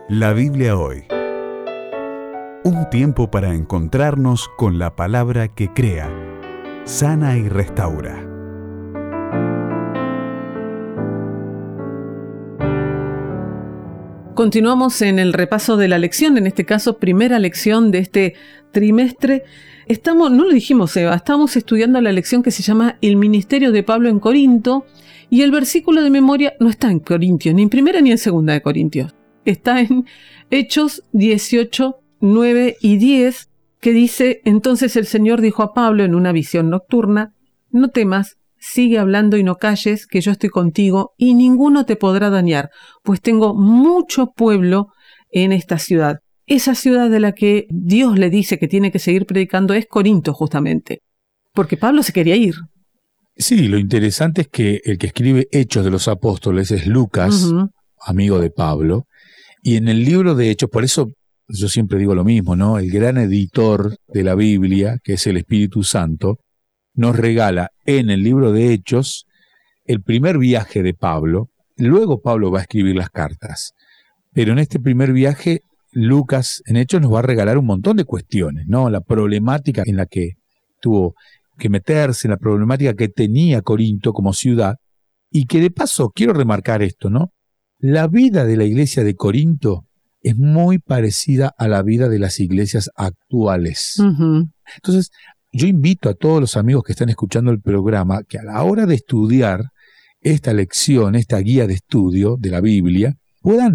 La Biblia hoy. Un tiempo para encontrarnos con la palabra que crea, sana y restaura. Continuamos en el repaso de la lección, en este caso, primera lección de este trimestre. No lo dijimos, Eva, estamos estudiando la lección que se llama El ministerio de Pablo en Corinto, y el versículo de memoria no está en Corintios, ni en primera ni en segunda de Corintios. Está en Hechos 18, 9 y 10, que dice: Entonces el Señor dijo a Pablo en una visión nocturna: No temas, sigue hablando y no calles, que yo estoy contigo y ninguno te podrá dañar, pues tengo mucho pueblo en esta ciudad. Esa ciudad de la que Dios le dice que tiene que seguir predicando es Corinto, justamente, porque Pablo se quería ir. Sí, lo interesante es que el que escribe Hechos de los Apóstoles es Lucas, amigo de Pablo, y en el libro de Hechos, por eso yo siempre digo lo mismo, ¿no? El gran editor de la Biblia, que es el Espíritu Santo, nos regala en el libro de Hechos el primer viaje de Pablo. Luego Pablo va a escribir las cartas, pero en este primer viaje Lucas en Hechos nos va a regalar un montón de cuestiones, ¿no? La problemática en la que tuvo que meterse, la problemática que tenía Corinto como ciudad, y que de paso quiero remarcar esto, ¿no? La vida de la iglesia de Corinto es muy parecida a la vida de las iglesias actuales. Entonces, yo invito a todos los amigos que están escuchando el programa que a la hora de estudiar esta lección, esta guía de estudio de la Biblia, puedan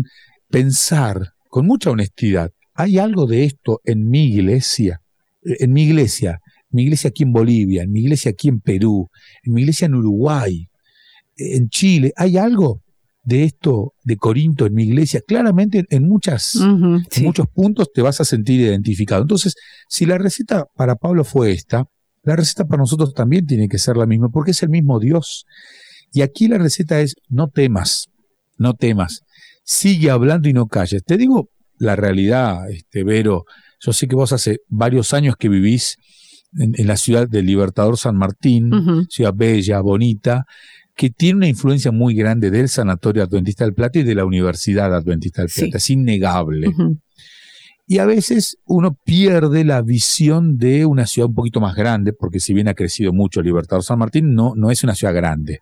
pensar con mucha honestidad: ¿hay algo de esto en mi iglesia? En mi iglesia aquí en Bolivia, en mi iglesia aquí en Perú, en mi iglesia en Uruguay, en Chile, ¿hay algo de esto de Corinto en mi iglesia? Claramente en muchos puntos te vas a sentir identificado. Entonces, si la receta para Pablo fue esta, la receta para nosotros también tiene que ser la misma, porque es el mismo Dios. Y aquí la receta es: no temas, sigue hablando y no calles. Te digo la realidad, Vero, yo sé que vos hace varios años que vivís en la ciudad del Libertador San Martín, ciudad bella, bonita, que tiene una influencia muy grande del Sanatorio Adventista del Plata y de la Universidad Adventista del Plata. Es innegable. Y a veces uno pierde la visión de una ciudad un poquito más grande, porque si bien ha crecido mucho el Libertador San Martín, no es una ciudad grande.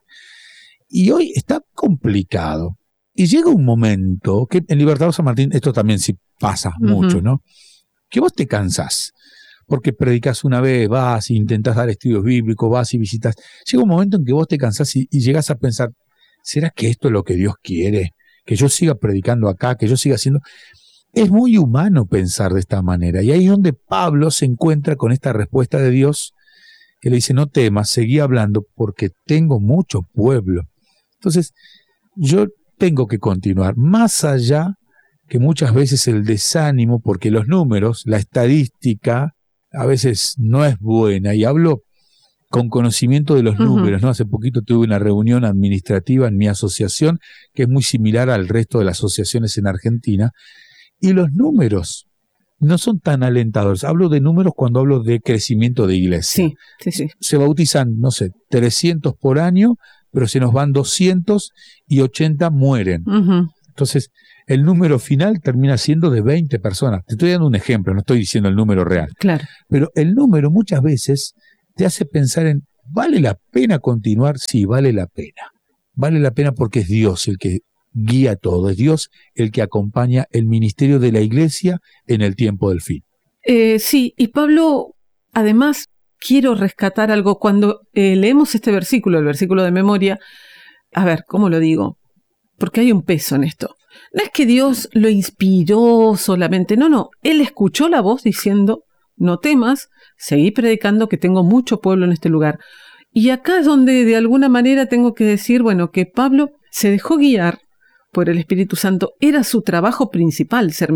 Y hoy está complicado. Y llega un momento que en Libertador San Martín, esto también sí pasa mucho, ¿no? Que vos te cansás, porque predicás una vez, vas e intentás dar estudios bíblicos, vas y visitas. Llega un momento en que vos te cansás y llegás a pensar: ¿será que esto es lo que Dios quiere? Que yo siga predicando acá, que yo siga haciendo... Es muy humano pensar de esta manera. Y ahí es donde Pablo se encuentra con esta respuesta de Dios, que le dice: no temas, seguí hablando, porque tengo mucho pueblo. Entonces, yo tengo que continuar, más allá que muchas veces el desánimo, porque los números, la estadística, a veces no es buena, y hablo con conocimiento de los números, ¿no? Hace poquito tuve una reunión administrativa en mi asociación, que es muy similar al resto de las asociaciones en Argentina, y los números no son tan alentadores. Hablo de números cuando hablo de crecimiento de iglesia. Sí. Se bautizan, 300 por año, pero se nos van 200 y 80 mueren. Entonces, el número final termina siendo de 20 personas. Te estoy dando un ejemplo, no estoy diciendo el número real. Claro. Pero el número muchas veces te hace pensar en: ¿vale la pena continuar? Sí, vale la pena. Vale la pena porque es Dios el que guía todo, es Dios el que acompaña el ministerio de la iglesia en el tiempo del fin. Sí, y Pablo, además, quiero rescatar algo. Cuando leemos este versículo, el versículo de memoria, a ver, ¿cómo lo digo? Porque hay un peso en esto. No es que Dios lo inspiró solamente, no. Él escuchó la voz diciendo: no temas, seguí predicando, que tengo mucho pueblo en este lugar. Y acá es donde de alguna manera tengo que decir, que Pablo se dejó guiar por el Espíritu Santo. Era su trabajo principal ser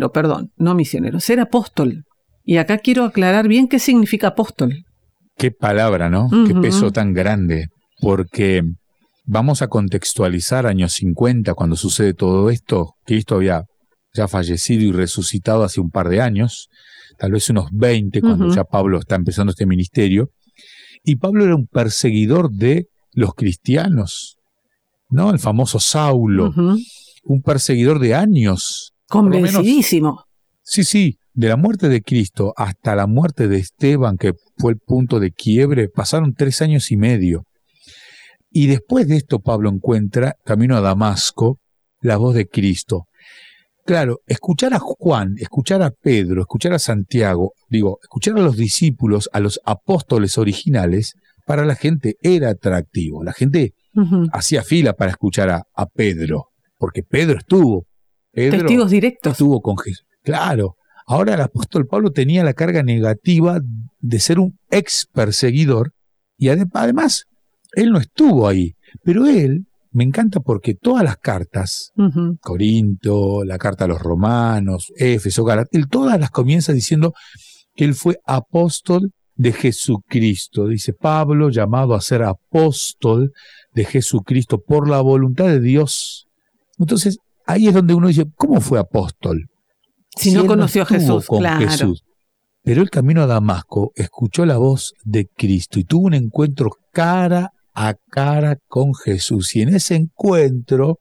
ser apóstol. Y acá quiero aclarar bien qué significa apóstol. Qué palabra, ¿no? Qué peso tan grande, porque vamos a contextualizar años 50, cuando sucede todo esto. Cristo había ya fallecido y resucitado hace un par de años, tal vez unos 20, cuando ya Pablo está empezando este ministerio. Y Pablo era un perseguidor de los cristianos, ¿no? El famoso Saulo, un perseguidor de años Convencidísimo. Sí, de la muerte de Cristo hasta la muerte de Esteban, que fue el punto de quiebre, pasaron 3 años y medio. Y después de esto Pablo encuentra, camino a Damasco, la voz de Cristo. Claro, escuchar a Juan, escuchar a Pedro, escuchar a Santiago, escuchar a los discípulos, a los apóstoles originales, para la gente era atractivo. La gente hacía fila para escuchar a Pedro, porque Pedro estuvo. Testigos directos. Estuvo con Jesús. Claro. Ahora el apóstol Pablo tenía la carga negativa de ser un ex perseguidor y además él no estuvo ahí, pero él, me encanta porque todas las cartas, Corinto, la carta a los romanos, Éfeso, Gálatas, él todas las comienza diciendo que él fue apóstol de Jesucristo. Dice Pablo, llamado a ser apóstol de Jesucristo por la voluntad de Dios. Entonces, ahí es donde uno dice, ¿cómo fue apóstol? Si no conoció a Jesús, claro. Jesús. Pero el camino a Damasco escuchó la voz de Cristo y tuvo un encuentro cara a cara con Jesús. Y en ese encuentro,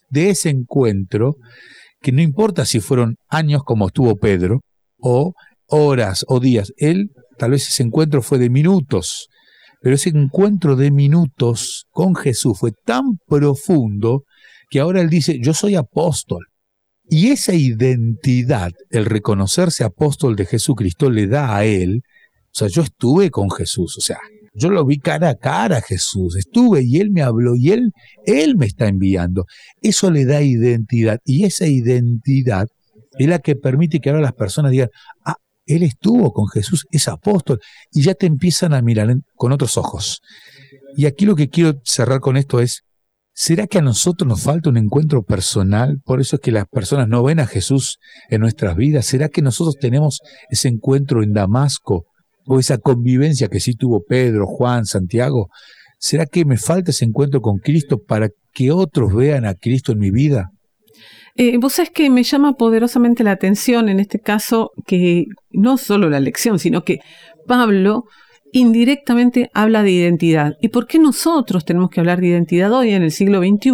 que no importa si fueron años como estuvo Pedro, o horas o días, tal vez ese encuentro fue de minutos, pero ese encuentro de minutos con Jesús fue tan profundo que ahora él dice, yo soy apóstol. Y esa identidad, el reconocerse apóstol de Jesucristo, le da a él, yo estuve con Jesús, yo lo vi cara a cara a Jesús, estuve y él me habló y él me está enviando. Eso le da identidad y esa identidad es la que permite que ahora las personas digan, él estuvo con Jesús, es apóstol, y ya te empiezan a mirar con otros ojos. Y aquí lo que quiero cerrar con esto es, ¿será que a nosotros nos falta un encuentro personal? Por eso es que las personas no ven a Jesús en nuestras vidas. ¿Será que nosotros tenemos ese encuentro en Damasco? ¿O esa convivencia que sí tuvo Pedro, Juan, Santiago? ¿Será que me falta ese encuentro con Cristo para que otros vean a Cristo en mi vida? Vos sabés que me llama poderosamente la atención en este caso que no solo la lección, sino que Pablo indirectamente habla de identidad. ¿Y por qué nosotros tenemos que hablar de identidad hoy en el siglo XXI?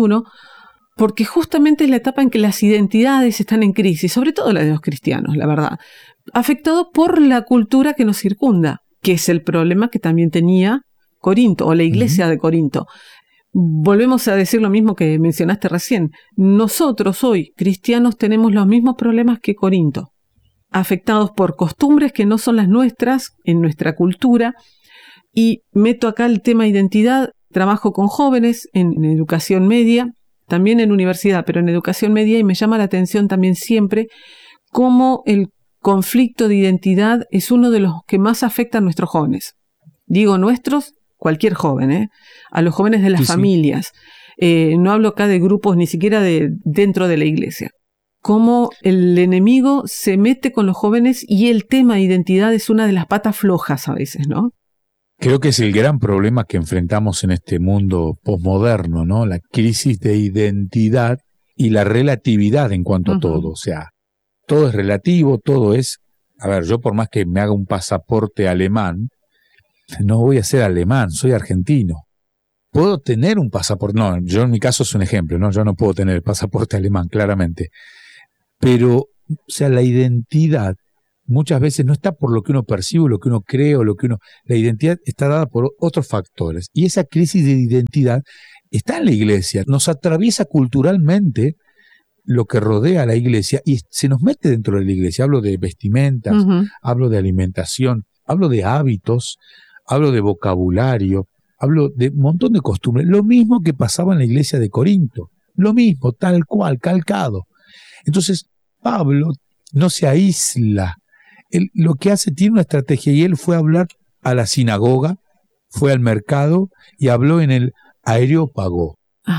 Porque justamente es la etapa en que las identidades están en crisis, sobre todo la de los cristianos, la verdad, afectados por la cultura que nos circunda, que es el problema que también tenía Corinto o la iglesia de Corinto. Volvemos a decir lo mismo que mencionaste recién. Nosotros hoy, cristianos, tenemos los mismos problemas que Corinto, afectados por costumbres que no son las nuestras en nuestra cultura. Y meto acá el tema identidad. Trabajo con jóvenes en educación media, también en universidad, pero en educación media, y me llama la atención también siempre cómo el conflicto de identidad es uno de los que más afecta a nuestros jóvenes. Digo nuestros, cualquier joven, a los jóvenes de las familias. No hablo acá de grupos ni siquiera dentro de la iglesia. Cómo el enemigo se mete con los jóvenes y el tema de identidad es una de las patas flojas a veces, ¿no? Creo que es el gran problema que enfrentamos en este mundo posmoderno, ¿no? La crisis de identidad y la relatividad en cuanto a todo. O sea, todo es relativo, todo es... A ver, yo por más que me haga un pasaporte alemán, no voy a ser alemán, soy argentino. Puedo tener un pasaporte... No, yo en mi caso es un ejemplo, ¿no? Yo no puedo tener el pasaporte alemán, claramente. Pero, o sea, la identidad muchas veces no está por lo que uno percibe, lo que uno cree o lo que uno... La identidad está dada por otros factores. Y esa crisis de identidad está en la iglesia. Nos atraviesa culturalmente lo que rodea a la iglesia y se nos mete dentro de la iglesia. Hablo de vestimentas, hablo de alimentación, hablo de hábitos, hablo de vocabulario, hablo de un montón de costumbres. Lo mismo que pasaba en la iglesia de Corinto. Lo mismo, tal cual, calcado. Entonces, Pablo no se aísla. Él lo que hace, tiene una estrategia, y él fue a hablar a la sinagoga, fue al mercado y habló en el Areópago.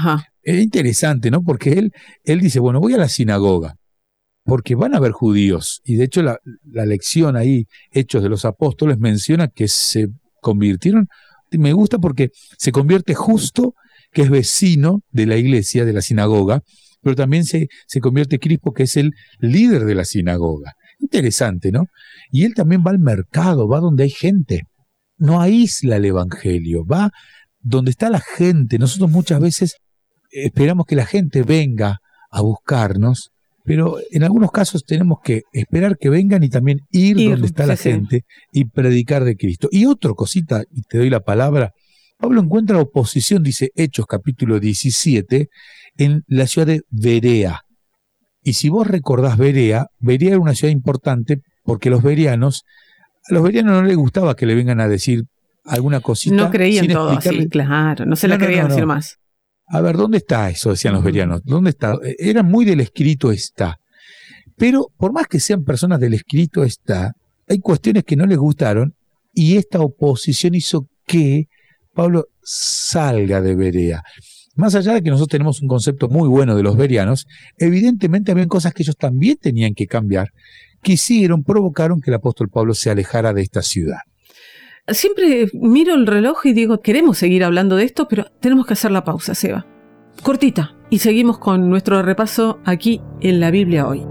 Es interesante, ¿no? Porque él dice, bueno, voy a la sinagoga, porque van a haber judíos. Y de hecho la lección ahí, Hechos de los Apóstoles, menciona que se convirtieron. Me gusta porque se convierte Justo, que es vecino de la iglesia, de la sinagoga, pero también se convierte Crispo, que es el líder de la sinagoga. Interesante, ¿no? Y él también va al mercado, va donde hay gente. No aísla el evangelio, va donde está la gente. Nosotros muchas veces esperamos que la gente venga a buscarnos pero en algunos casos tenemos que esperar que vengan y también ir donde está la gente y predicar de Cristo. Y otra cosita, y te doy la palabra, Pablo encuentra oposición, dice Hechos capítulo 17, en la ciudad de Berea. Y si vos recordás Berea era una ciudad importante porque a los bereanos no les gustaba que le vengan a decir alguna cosita. No creían todo así, claro, no se la querían decir más. A ver, ¿dónde está eso? Decían los bereanos. ¿Dónde está? Era muy del escrito está. Pero por más que sean personas del escrito está, hay cuestiones que no les gustaron y esta oposición hizo que Pablo salga de Berea. Más allá de que nosotros tenemos un concepto muy bueno de los bereanos, evidentemente habían cosas que ellos también tenían que cambiar, que provocaron que el apóstol Pablo se alejara de esta ciudad. Siempre miro el reloj y digo, queremos seguir hablando de esto, pero tenemos que hacer la pausa, Seba. Cortita, y seguimos con nuestro repaso aquí en la Biblia hoy.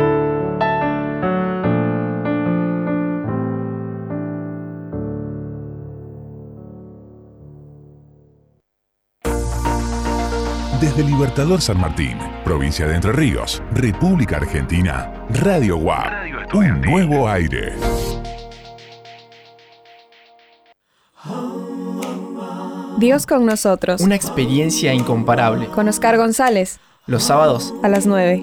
Desde Libertador San Martín, provincia de Entre Ríos, República Argentina, Radio UAP, un nuevo aire. Dios con nosotros. Una experiencia incomparable. Con Oscar González. Los sábados a las 9.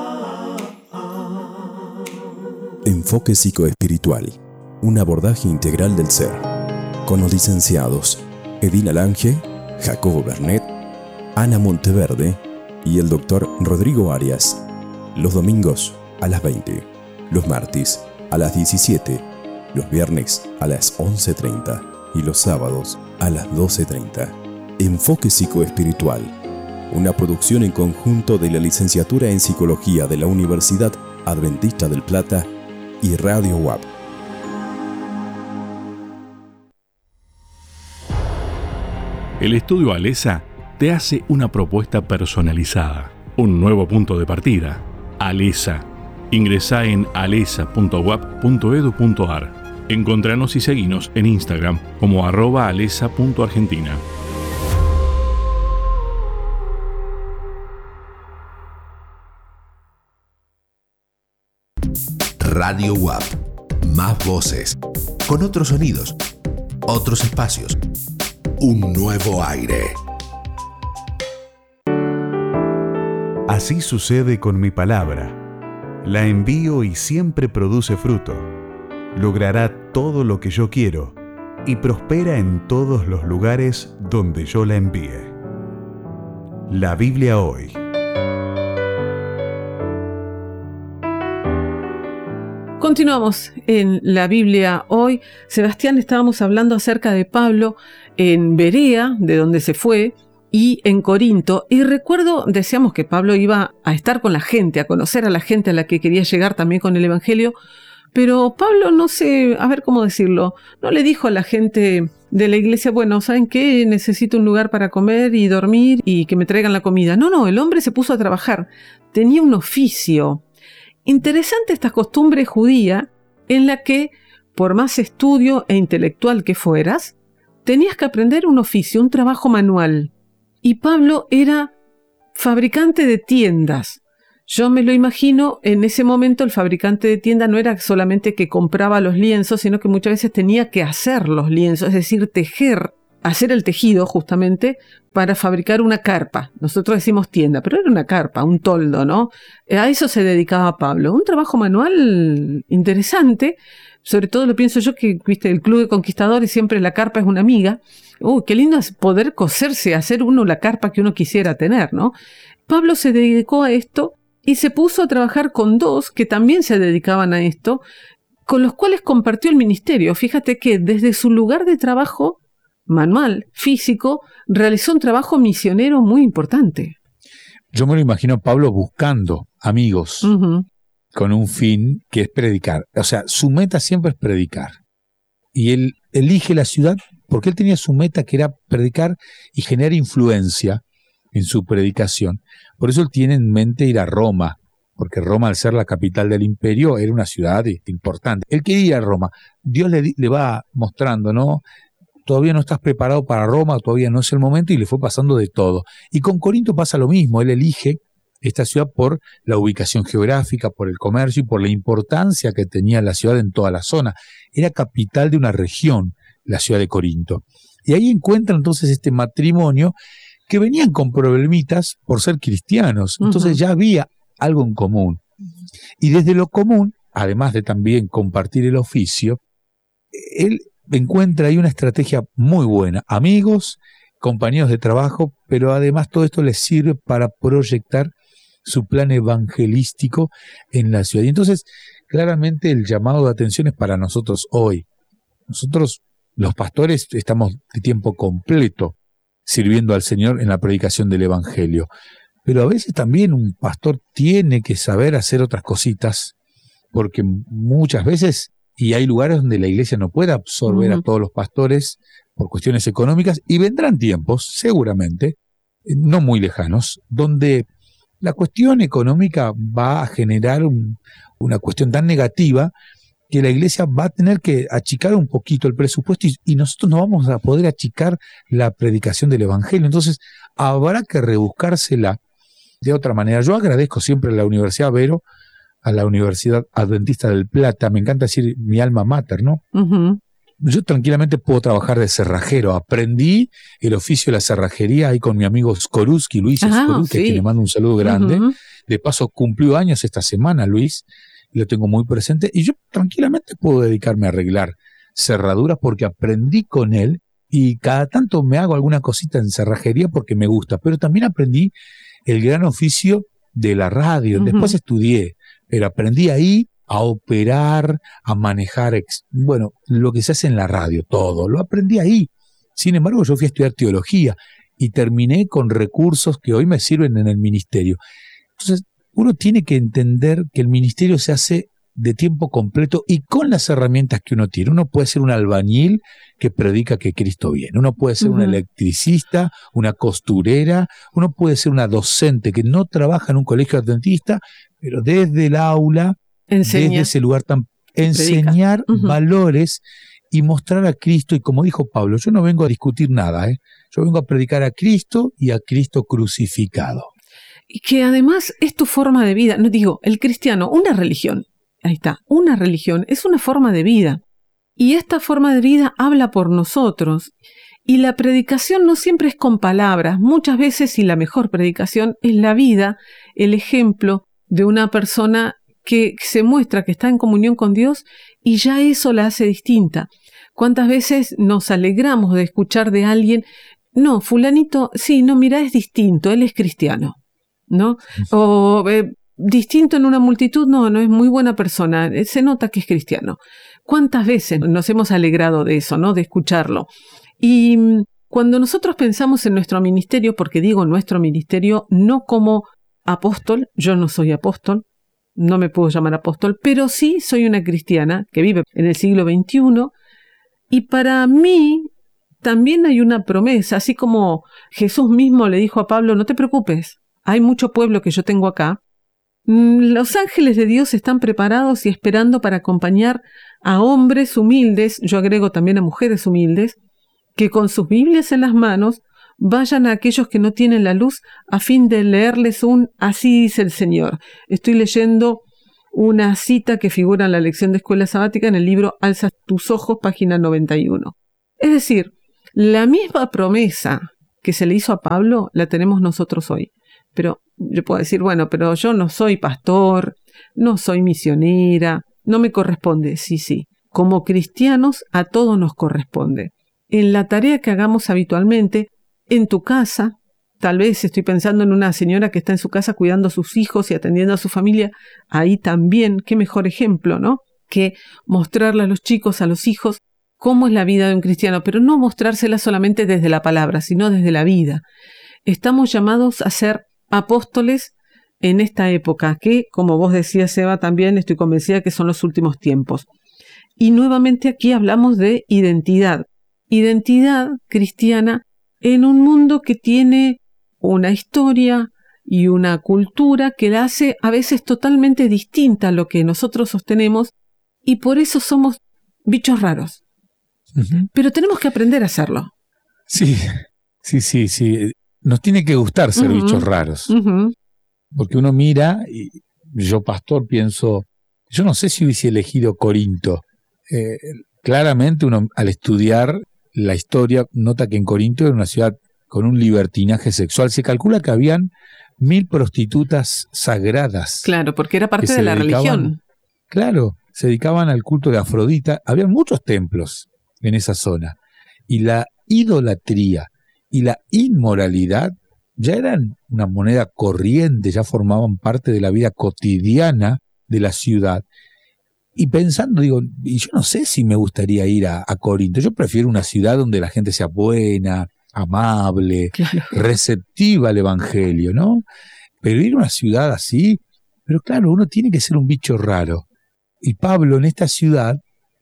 Enfoque psicoespiritual. Un abordaje integral del ser. Con los licenciados Edina Lange, Jacobo Bernet, Ana Monteverde y el doctor Rodrigo Arias. Los domingos a las 20. Los martes a las 17. Los viernes a las 11:30. Y los sábados a las 12:30. Enfoque psicoespiritual. Una producción en conjunto de la Licenciatura en Psicología de la Universidad Adventista del Plata y Radio UAP. El Estudio Alesa te hace una propuesta personalizada, un nuevo punto de partida. Alesa. Ingresá en alesa.uap.edu.ar. Encontranos y seguinos en Instagram como @alesa.argentina. Radio UAP. Más voces, con otros sonidos, otros espacios, un nuevo aire. Así sucede con mi palabra. La envío y siempre produce fruto. Logrará todo lo que yo quiero y prospera en todos los lugares donde yo la envíe. La Biblia hoy. Continuamos en la Biblia hoy. Sebastián, estábamos hablando acerca de Pablo en Berea, de donde se fue, y en Corinto. Y recuerdo, decíamos que Pablo iba a estar con la gente, a conocer a la gente a la que quería llegar también con el Evangelio. Pero Pablo, no sé, a ver cómo decirlo, no le dijo a la gente de la iglesia, bueno, ¿saben qué? Necesito un lugar para comer y dormir y que me traigan la comida. No, el hombre se puso a trabajar. Tenía un oficio. Interesante esta costumbre judía en la que, por más estudio e intelectual que fueras, tenías que aprender un oficio, un trabajo manual. Y Pablo era fabricante de tiendas. Yo me lo imagino, en ese momento el fabricante de tienda no era solamente que compraba los lienzos, sino que muchas veces tenía que hacer los lienzos, es decir, tejer, hacer el tejido justamente para fabricar una carpa. Nosotros decimos tienda, pero era una carpa, un toldo, ¿no? A eso se dedicaba Pablo. Un trabajo manual interesante, sobre todo lo pienso yo que, viste, el Club de Conquistadores siempre la carpa es una amiga. Qué lindo es poder coserse, hacer uno la carpa que uno quisiera tener, ¿no? Pablo se dedicó a esto y se puso a trabajar con dos que también se dedicaban a esto, con los cuales compartió el ministerio. Fíjate que desde su lugar de trabajo manual, físico, realizó un trabajo misionero muy importante. Yo me lo imagino a Pablo buscando amigos con un fin que es predicar. O sea, su meta siempre es predicar. Y él elige la ciudad porque él tenía su meta que era predicar y generar influencia en su predicación. Por eso él tiene en mente ir a Roma, porque Roma, al ser la capital del imperio, era una ciudad importante. Él quería ir a Roma. Dios le va mostrando, ¿no? Todavía no estás preparado para Roma, todavía no es el momento, y le fue pasando de todo. Y con Corinto pasa lo mismo. Él elige esta ciudad por la ubicación geográfica, por el comercio y por la importancia que tenía la ciudad en toda la zona. Era capital de una región, la ciudad de Corinto. Y ahí encuentran entonces este matrimonio que venían con problemitas por ser cristianos. Entonces ya había algo en común. Y desde lo común, además de también compartir el oficio, él encuentra ahí una estrategia muy buena. Amigos, compañeros de trabajo, pero además todo esto les sirve para proyectar su plan evangelístico en la ciudad. Y entonces, claramente el llamado de atención es para nosotros hoy. Nosotros, los pastores, estamos de tiempo completo sirviendo al Señor en la predicación del Evangelio. Pero a veces también un pastor tiene que saber hacer otras cositas, porque muchas veces, y hay lugares donde la iglesia no puede absorber a todos los pastores por cuestiones económicas, y vendrán tiempos, seguramente, no muy lejanos, donde la cuestión económica va a generar una cuestión tan negativa que la iglesia va a tener que achicar un poquito el presupuesto y nosotros no vamos a poder achicar la predicación del Evangelio. Entonces habrá que rebuscársela de otra manera. Yo agradezco siempre a la Universidad Vero, a la Universidad Adventista del Plata, me encanta decir mi alma mater, ¿no? Yo tranquilamente puedo trabajar de cerrajero. Aprendí el oficio de la cerrajería ahí con mi amigo Skoruski, Luis Skoruski, a quien le mando un saludo grande. De paso, cumplió años esta semana, Luis, y lo tengo muy presente. Y yo tranquilamente puedo dedicarme a arreglar cerraduras porque aprendí con él y cada tanto me hago alguna cosita en cerrajería porque me gusta. Pero también aprendí el gran oficio de la radio. Después estudié, pero aprendí ahí a operar, a manejar, bueno, lo que se hace en la radio, todo, lo aprendí ahí. Sin embargo, yo fui a estudiar teología y terminé con recursos que hoy me sirven en el ministerio. Entonces, uno tiene que entender que el ministerio se hace de tiempo completo y con las herramientas que uno tiene. Uno puede ser un albañil que predica que Cristo viene, uno puede ser un electricista, una costurera, uno puede ser una docente que no trabaja en un colegio adventista, pero desde el aula, desde ese lugar enseñar valores y mostrar a Cristo. Y como dijo Pablo, yo no vengo a discutir nada, yo vengo a predicar a Cristo y a Cristo crucificado. Y que además es tu forma de vida. No digo, el cristiano, una religión, ahí está, una religión es una forma de vida. Y esta forma de vida habla por nosotros. Y la predicación no siempre es con palabras. Muchas veces, y la mejor predicación, es la vida, el ejemplo de una persona que se muestra que está en comunión con Dios y ya eso la hace distinta. ¿Cuántas veces nos alegramos de escuchar de alguien, no, fulanito, sí, no, mira, es distinto, él es cristiano, ¿no? O distinto en una multitud, no es muy buena persona, se nota que es cristiano. ¿Cuántas veces nos hemos alegrado de eso, ¿no? De escucharlo. Y cuando nosotros pensamos en nuestro ministerio, porque digo nuestro ministerio, no como apóstol, yo no soy apóstol, no me puedo llamar apóstol, pero sí soy una cristiana que vive en el siglo XXI y para mí también hay una promesa, así como Jesús mismo le dijo a Pablo, no te preocupes, hay mucho pueblo que yo tengo acá. Los ángeles de Dios están preparados y esperando para acompañar a hombres humildes, yo agrego también a mujeres humildes, que con sus Biblias en las manos vayan a aquellos que no tienen la luz a fin de leerles así dice el Señor. Estoy leyendo una cita que figura en la lección de escuela sabática en el libro Alza tus ojos, página 91. Es decir, la misma promesa que se le hizo a Pablo la tenemos nosotros hoy. Pero yo puedo decir, bueno, pero yo no soy pastor, no soy misionera, no me corresponde. Sí, como cristianos a todos nos corresponde. En la tarea que hagamos habitualmente, en tu casa, tal vez estoy pensando en una señora que está en su casa cuidando a sus hijos y atendiendo a su familia, ahí también, qué mejor ejemplo, ¿no? Que mostrarle a los chicos, a los hijos, cómo es la vida de un cristiano, pero no mostrársela solamente desde la palabra, sino desde la vida. Estamos llamados a ser apóstoles en esta época, que, como vos decías, Eva, también estoy convencida que son los últimos tiempos. Y nuevamente aquí hablamos de identidad cristiana en un mundo que tiene una historia y una cultura que la hace a veces totalmente distinta a lo que nosotros sostenemos y por eso somos bichos raros. Pero tenemos que aprender a hacerlo. Sí. Nos tiene que gustar ser bichos raros. Porque uno mira, y yo pastor pienso, yo no sé si hubiese elegido Corinto. Claramente uno al estudiar la historia nota que en Corinto era una ciudad con un libertinaje sexual. Se calcula que habían 1000 prostitutas sagradas. Claro, porque era parte de la religión. Claro, se dedicaban al culto de Afrodita. Había muchos templos en esa zona. Y la idolatría y la inmoralidad ya eran una moneda corriente, ya formaban parte de la vida cotidiana de la ciudad. Y pensando, digo, y yo no sé si me gustaría ir a Corinto. Yo prefiero una ciudad donde la gente sea buena, amable, claro, receptiva al evangelio, ¿no? Pero ir a una ciudad así, pero claro, uno tiene que ser un bicho raro. Y Pablo en esta ciudad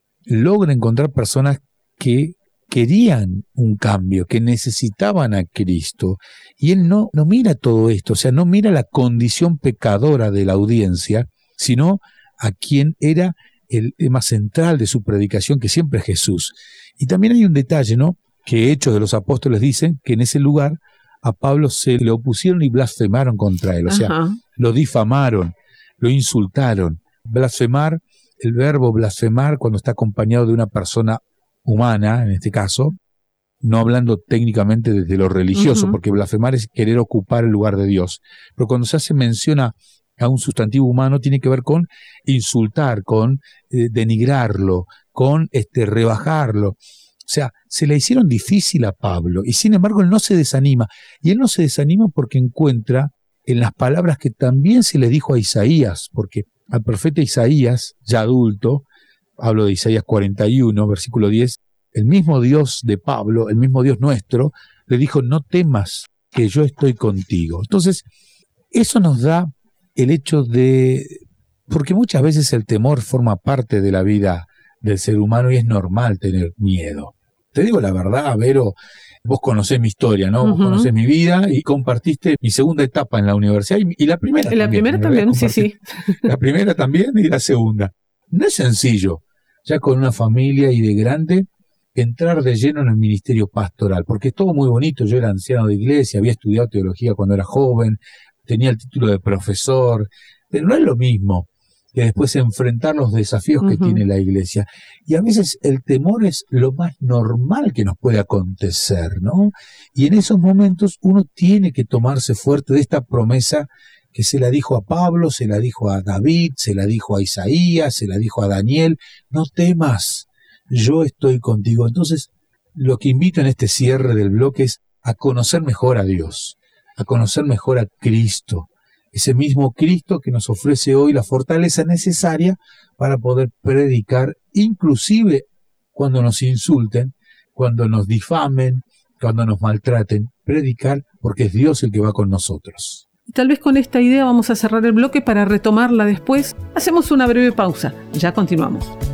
logra encontrar personas que querían un cambio, que necesitaban a Cristo. Y él no mira todo esto, o sea, no mira la condición pecadora de la audiencia, sino a quien era el tema central de su predicación, que siempre es Jesús. Y también hay un detalle, ¿no?, que Hechos de los Apóstoles dicen que en ese lugar a Pablo se le opusieron y blasfemaron contra él, o sea, lo difamaron, lo insultaron. Blasfemar, el verbo blasfemar, cuando está acompañado de una persona humana, en este caso, no hablando técnicamente desde lo religioso, porque blasfemar es querer ocupar el lugar de Dios, pero cuando se hace mención a un sustantivo humano, tiene que ver con insultar, con denigrarlo, con rebajarlo. O sea, se le hicieron difícil a Pablo, y sin embargo él no se desanima. Y él no se desanima porque encuentra en las palabras que también se le dijo a Isaías, porque al profeta Isaías, ya adulto, hablo de Isaías 41, versículo 10, el mismo Dios de Pablo, el mismo Dios nuestro, le dijo, no temas, que yo estoy contigo. Entonces, eso nos da el hecho de, porque muchas veces el temor forma parte de la vida del ser humano y es normal tener miedo. Te digo la verdad, Vero, vos conocés mi historia, ¿no? Vos conocés mi vida y compartiste mi segunda etapa en la universidad y la primera también. La primera también, sí. La primera también y la segunda. No es sencillo, ya con una familia y de grande, entrar de lleno en el ministerio pastoral, porque es todo muy bonito. Yo era anciano de iglesia, había estudiado teología cuando era joven, tenía el título de profesor, pero no es lo mismo que después enfrentar los desafíos que tiene la iglesia. Y a veces el temor es lo más normal que nos puede acontecer, ¿no? Y en esos momentos uno tiene que tomarse fuerte de esta promesa que se la dijo a Pablo, se la dijo a David, se la dijo a Isaías, se la dijo a Daniel, no temas, yo estoy contigo. Entonces, lo que invito en este cierre del bloque es a conocer mejor a Dios, a conocer mejor a Cristo, ese mismo Cristo que nos ofrece hoy la fortaleza necesaria para poder predicar, inclusive cuando nos insulten, cuando nos difamen, cuando nos maltraten, predicar porque es Dios el que va con nosotros. Tal vez con esta idea vamos a cerrar el bloque para retomarla después. Hacemos una breve pausa, ya continuamos.